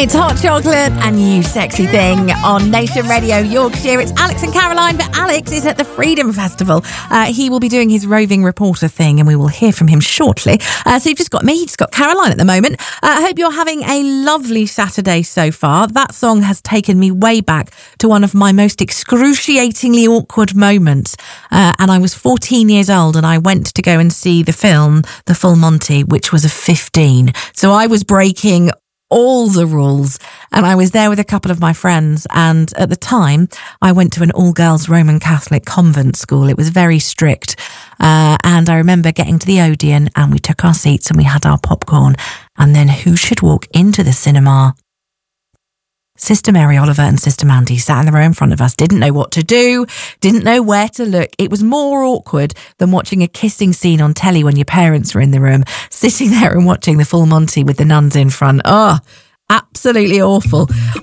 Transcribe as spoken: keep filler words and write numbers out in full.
It's Hot Chocolate and You Sexy Thing on Nation Radio Yorkshire. It's Alex and Caroline, but Alex is at the Freedom Festival. Uh, he will be doing his roving reporter thing and we will hear from him shortly. Uh, so you've just got me, you've just got Caroline at the moment. Uh, I hope you're having a lovely Saturday so far. That song has taken me way back to one of my most excruciatingly awkward moments. Uh, and I was fourteen years old and I went to go and see the film, The Full Monty, which was a fifteen. So I was breaking all the rules and I was there with a couple of my friends, and at the time I went to an all-girls Roman Catholic convent school. It was very strict, uh, and I remember getting to the Odeon and we took our seats and we had our popcorn, and then who should walk into the cinema? Sister Mary Oliver and Sister Mandy sat in the row in front of us, didn't know what to do, didn't know where to look. It was more awkward than watching a kissing scene on telly when your parents were in the room, sitting there and watching The Full Monty with the nuns in front. Oh, absolutely awful.